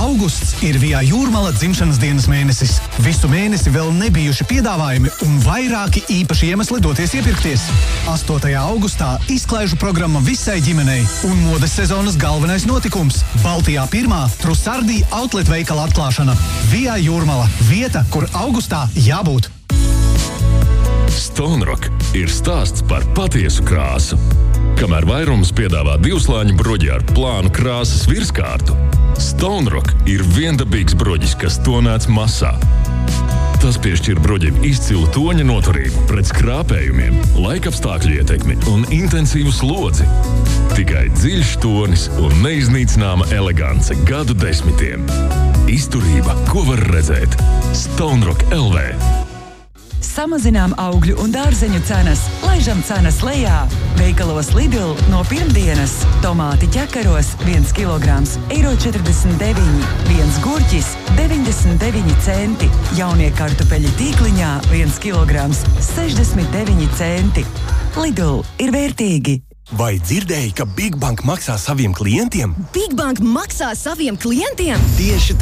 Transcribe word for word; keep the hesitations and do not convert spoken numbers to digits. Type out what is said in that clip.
Augusts ir Via Jūrmala dzimšanas dienas mēnesis. Visu mēnesi vēl nebijuši piedāvājumi un vairāki īpaši iemesli doties iepirkties. astotajā augustā izklaižu programma visai ģimenei un modes sezonas galvenais notikums – Baltijā pirmā Trusardī outlet veikala atklāšana. Via Jūrmala – vieta, kur augustā jābūt. Stone Rock ir stāsts par patiesu krāsu. Kamēr vairums piedāvā divslāņu bruģi ar plānu krāsas virskārtu, Stone Rock ir viendabīgs bruģis, kas tonēts masā. Tas piešķir bruģim izcilu toņa noturību pret skrāpējumiem, laikapstākļu ietekmi un intensīvu slodzi. Tikai dziļš tonis un neiznīcināma elegance gadu desmitiem. Izturība, ko var redzēt. Stone Rock L V. Samazinām augļu un dārzeņu cenas, laižam cenas lejā. Veikalos Lidl no pirmdienas. Tomāti ķekaros viens kilograms eiro četrdesmit deviņi, viens gurķis deviņdesmit deviņi centi. Jaunie kartupeļi tīkliņā viens kilograms sešdesmit deviņi centi. Lidl ir vērtīgi. Vai dzirdēji, ka Big Bank maksā saviem klientiem? Big Bank maksā saviem klientiem? Tieši